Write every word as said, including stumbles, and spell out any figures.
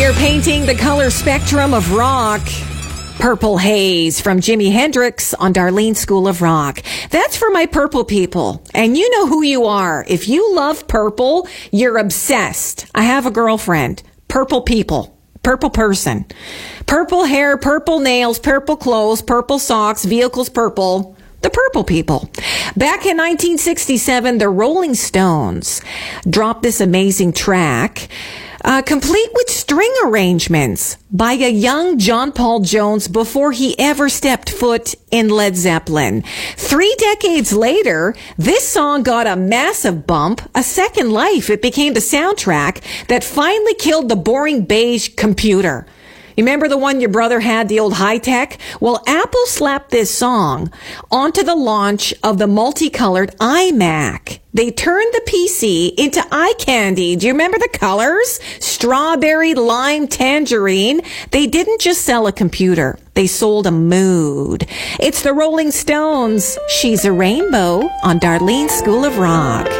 They're painting the color spectrum of rock. Purple Haze from Jimi Hendrix on Darlene School of Rock. That's for my purple people. And you know who you are. If you love purple, you're obsessed. I have a girlfriend. Purple people. Purple person. Purple hair, purple nails, purple clothes, purple socks, vehicles purple. The purple people. Back in nineteen sixty-seven, the Rolling Stones dropped this amazing track, uh, complete with string arrangements by a young John Paul Jones before he ever stepped foot in Led Zeppelin. Three decades later, this song got a massive bump, a second life. It became the soundtrack that finally killed the boring beige computer. You remember the one your brother had, the old high-tech? Well, Apple slapped this song onto the launch of the multicolored iMac. They turned the P C into eye candy. Do you remember the colors? Strawberry, lime, tangerine. They didn't just sell a computer. They sold a mood. It's the Rolling Stones. She's a Rainbow on Darlene School of Rock.